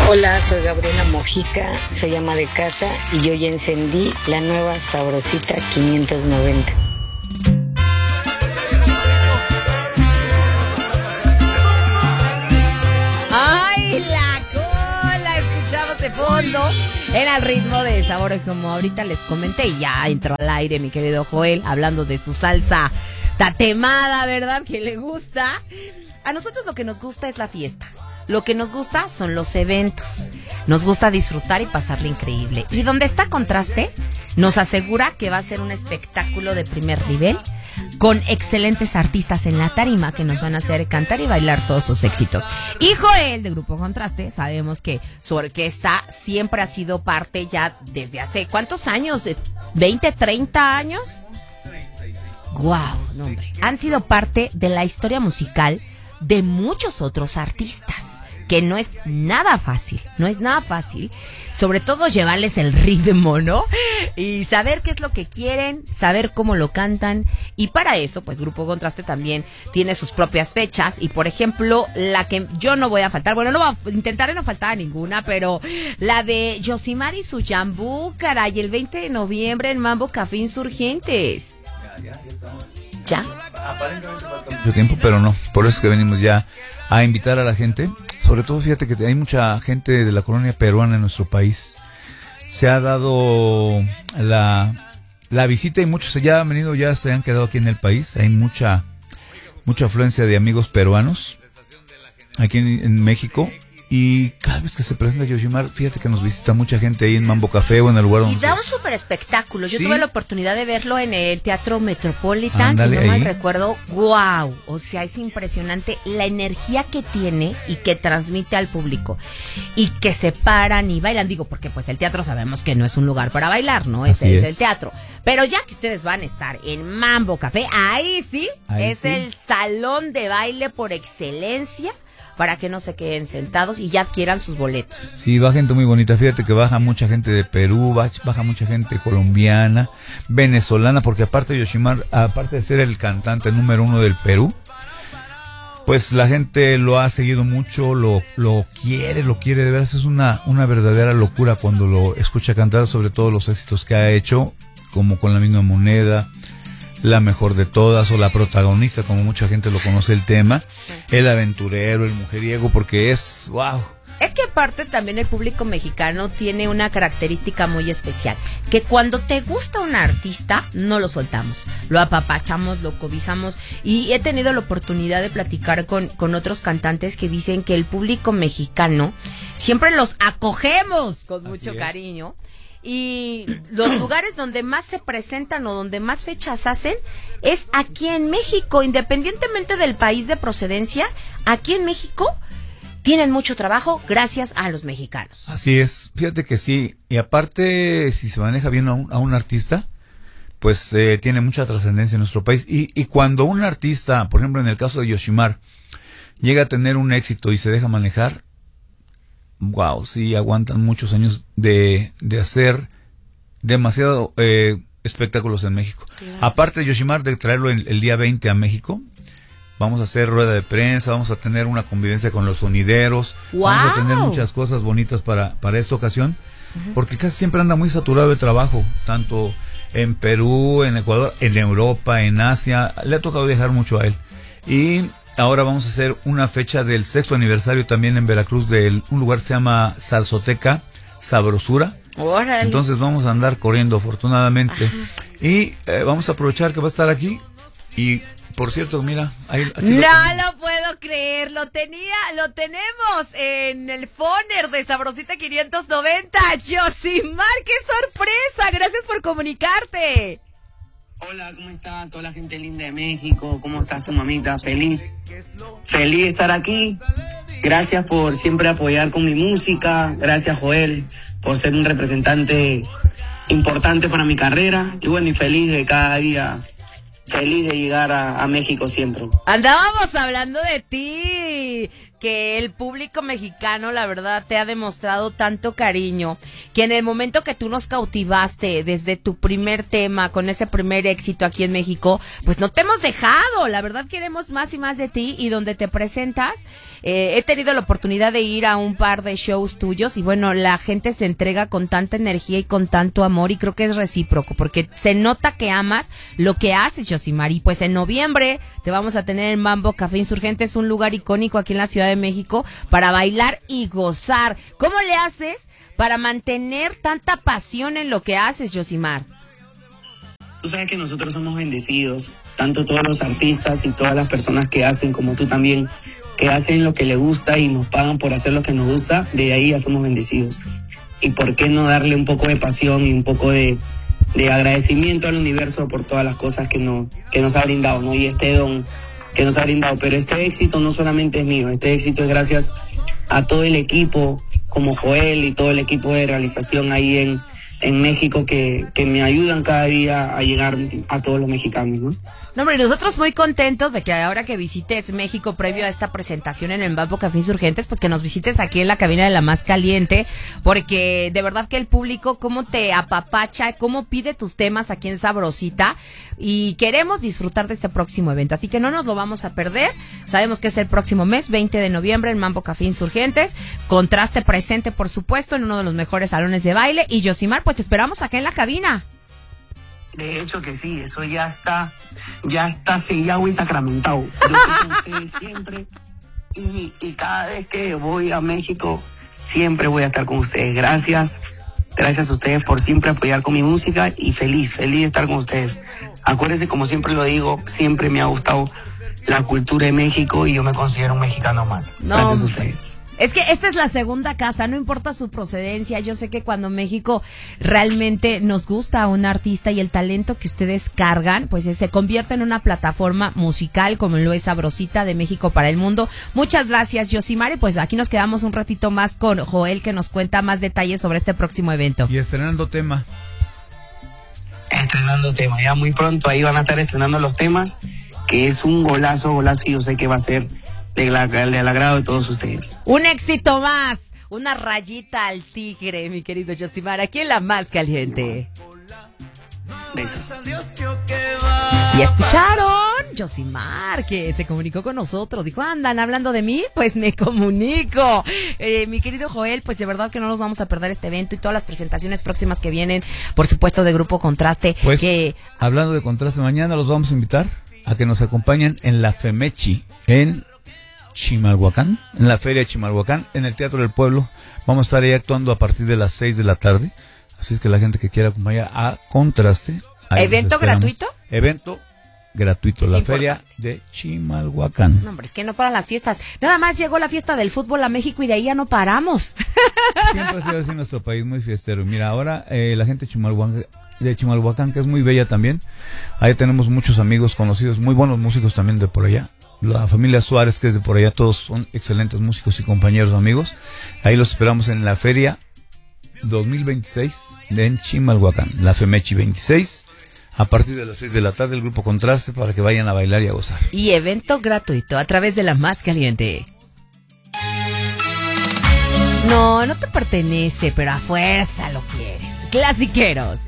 Hola, soy Gabriela Mojica, soy ama de casa y yo ya encendí la nueva Sabrosita 590. ¡Ay, la cola! Escuchamos de fondo. Era el ritmo de Sabores, como ahorita les comenté, y ya entró al aire mi querido Joel, hablando de su salsa tatemada, ¿verdad? Que le gusta. A nosotros lo que nos gusta es la fiesta. Lo que nos gusta son los eventos. Nos gusta disfrutar y pasarle increíble. Y donde está Contraste, nos asegura que va a ser un espectáculo de primer nivel, con excelentes artistas en la tarima que nos van a hacer cantar y bailar todos sus éxitos. Y Joel, de Grupo Contraste, sabemos que su orquesta siempre ha sido parte ya desde hace, ¿cuántos años? ¿20, 30 años? ¡Guau! No, hombre. Han sido parte de la historia musical de muchos otros artistas, que no es nada fácil, sobre todo llevarles el ritmo, ¿no? Y saber qué es lo que quieren, saber cómo lo cantan, y para eso, pues Grupo Contraste también tiene sus propias fechas, y por ejemplo, la que yo no voy a faltar, bueno, intentaré no faltar a ninguna, pero la de Yosimar y su Jambú, caray, el 20 de noviembre en Mambo Café Insurgentes. ¿Ya? Aparentemente falta mucho tiempo, pero no, por eso es que venimos ya a invitar a la gente. Sobre todo, fíjate que hay mucha gente de la colonia peruana en nuestro país. Se ha dado la visita y muchos ya han venido, ya se han quedado aquí en el país. Hay mucha afluencia de amigos peruanos aquí en México. Y cada vez que se presenta Yosimar, fíjate que nos visita mucha gente ahí en Mambo Café o en el lugar donde... Y da un súper espectáculo. Yo ¿Sí? tuve la oportunidad de verlo en el Teatro Metropolitan, Ándale, si no mal ahí recuerdo. ¡Wow! O sea, es impresionante la energía que tiene y que transmite al público. Y que se paran y bailan. Digo, porque pues el teatro sabemos que no es un lugar para bailar, ¿no? Ese es el teatro. Pero ya que ustedes van a estar en Mambo Café, ahí sí, es el salón de baile por excelencia, para que no se queden sentados y ya adquieran sus boletos. Sí, va gente muy bonita. Fíjate que baja mucha gente de Perú, baja mucha gente colombiana, venezolana, porque aparte Yosimar, aparte de ser el cantante número 1 del Perú, pues la gente lo ha seguido mucho, lo quiere, de veras es una verdadera locura cuando lo escucha cantar, sobre todo los éxitos que ha hecho, como Con la misma moneda, La mejor de todas, o La protagonista, como mucha gente lo conoce el tema, sí. El aventurero, el mujeriego, porque es wow. Es que aparte también el público mexicano tiene una característica muy especial, que cuando te gusta un artista, no lo soltamos, lo apapachamos, lo cobijamos, y he tenido la oportunidad de platicar con otros cantantes que dicen que el público mexicano siempre los acogemos con mucho cariño. Y los lugares donde más se presentan o donde más fechas hacen es aquí en México, independientemente del país de procedencia. Aquí en México tienen mucho trabajo gracias a los mexicanos. Así es, fíjate que sí. Y aparte, si se maneja bien a un artista, pues tiene mucha trascendencia en nuestro país. Y cuando un artista, por ejemplo en el caso de Yosimar, llega a tener un éxito y se deja manejar, wow, sí, aguantan muchos años de hacer demasiado espectáculos en México. Claro. Aparte de Yosimar, de traerlo el día 20 a México, vamos a hacer rueda de prensa, vamos a tener una convivencia con los sonideros, wow. Vamos a tener muchas cosas bonitas para esta ocasión, porque casi siempre anda muy saturado de trabajo, tanto en Perú, en Ecuador, en Europa, en Asia, le ha tocado viajar mucho a él. Y ahora vamos a hacer una fecha del 6º aniversario también en Veracruz de un lugar que se llama Salsoteca Sabrosura. ¡Órale! Entonces vamos a andar corriendo afortunadamente. Ajá. Y vamos a aprovechar que va a estar aquí. Y por cierto, mira, aquí no lo puedo creer, lo tenemos en el Foner de Sabrosita 590. Yosimar, qué sorpresa, gracias por comunicarte. Hola, ¿cómo está toda la gente linda de México? ¿Cómo estás tu mamita? Feliz de estar aquí. Gracias por siempre apoyar con mi música. Gracias, Joel, por ser un representante importante para mi carrera. Y bueno, y feliz de cada día, feliz de llegar a México siempre. Andábamos hablando de ti, que el público mexicano, la verdad, te ha demostrado tanto cariño, que en el momento que tú nos cautivaste desde tu primer tema, con ese primer éxito aquí en México, pues no te hemos dejado. La verdad, queremos más y más de ti, y donde te presentas, he tenido la oportunidad de ir a un par de shows tuyos y bueno, la gente se entrega con tanta energía y con tanto amor y creo que es recíproco porque se nota que amas lo que haces, Yosimar. Y pues en noviembre te vamos a tener en Mambo Café Insurgentes, un lugar icónico aquí en la Ciudad de México para bailar y gozar. ¿Cómo le haces para mantener tanta pasión en lo que haces, Yosimar? Tú sabes que nosotros somos bendecidos, tanto todos los artistas y todas las personas que hacen, como tú también, que hacen lo que les gusta y nos pagan por hacer lo que nos gusta, de ahí ya somos bendecidos. Y por qué no darle un poco de pasión y un poco de agradecimiento al universo por todas las cosas que nos ha brindado, ¿no? Y este don que nos ha brindado. Pero este éxito no solamente es mío, este éxito es gracias a todo el equipo, como Joel y todo el equipo de realización ahí en México que me ayudan cada día a llegar a todos los mexicanos, ¿no? No, hombre, nosotros muy contentos de que ahora que visites México previo a esta presentación en el Mambo Café Insurgentes, pues que nos visites aquí en la cabina de La Más Caliente, porque de verdad que el público cómo te apapacha, cómo pide tus temas aquí en Sabrosita y queremos disfrutar de este próximo evento, así que no nos lo vamos a perder. Sabemos que es el próximo mes, 20 de noviembre, en Mambo Café Insurgentes, Contraste presente, por supuesto, en uno de los mejores salones de baile y Yosimar, pues te esperamos acá en la cabina. De hecho que sí, eso ya está sellado y sacramentado. Yo estoy con ustedes siempre y cada vez que voy a México siempre voy a estar con ustedes. Gracias a ustedes por siempre apoyar con mi música y feliz de estar con ustedes. Acuérdense, como siempre lo digo, siempre me ha gustado la cultura de México y yo me considero un mexicano más. Gracias a ustedes. Es que esta es la segunda casa, no importa su procedencia. Yo sé que cuando México realmente nos gusta a un artista y el talento que ustedes cargan, pues se convierte en una plataforma musical como lo es Sabrosita de México para el mundo. Muchas gracias, Yosimar, y pues aquí nos quedamos un ratito más con Joel que nos cuenta más detalles sobre este próximo evento. Y estrenando tema. Ya muy pronto ahí van a estar estrenando los temas, que es un golazo y yo sé que va a ser del agrado de todos ustedes. Un éxito más, una rayita al tigre, mi querido Yosimar, aquí en La Más Caliente. Besos. Y escucharon, Yosimar, que se comunicó con nosotros. Dijo, andan hablando de mí, pues me comunico. Mi querido Joel, pues de verdad que no nos vamos a perder este evento y todas las presentaciones próximas que vienen, por supuesto, de Grupo Contraste. Pues, hablando de Contraste, mañana los vamos a invitar a que nos acompañen en la Femechi, en Chimalhuacán, en la Feria de Chimalhuacán, en el Teatro del Pueblo. Vamos a estar ahí actuando a partir de las 6 de la tarde. Así es que la gente que quiera acompañar a Contraste. ¿Evento gratuito? Evento gratuito, la Feria de Chimalhuacán. No, hombre, es que no paran las fiestas. Nada más llegó la fiesta del fútbol a México y de ahí ya no paramos. Siempre ha sido así nuestro país, muy fiestero. Mira, ahora la gente de Chimalhuacán, que es muy bella también. Ahí tenemos muchos amigos conocidos, muy buenos músicos también de por allá. La familia Suárez, que es de por allá, todos son excelentes músicos y compañeros amigos. Ahí los esperamos en la Feria 2026 de Chimalhuacán, la Femechi 26, a partir de las 6 de la tarde, el Grupo Contraste, para que vayan a bailar y a gozar. Y evento gratuito a través de La Más Caliente. No te pertenece, pero a fuerza lo quieres. Clasiqueros.